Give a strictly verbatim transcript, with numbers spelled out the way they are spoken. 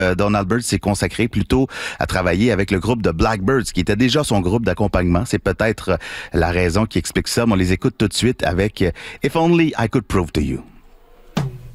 euh, Donald Byrd s'est consacré plutôt à travailler avec le groupe de Blackbirds, qui était déjà son groupe d'accompagnement. C'est peut-être la raison qui explique ça, mais on les écoute tout de suite avec If Only I Could Prove to You.